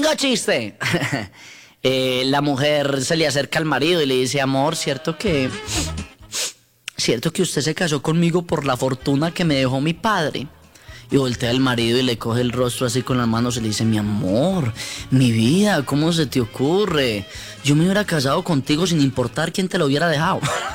Segundo chiste. La mujer se le acerca al marido y le dice: amor, ¿cierto que usted se casó conmigo por la fortuna que me dejó mi padre? Y voltea al marido y le coge el rostro así con las manos y le dice: mi amor, mi vida, ¿cómo se te ocurre? Yo me hubiera casado contigo sin importar quién te lo hubiera dejado.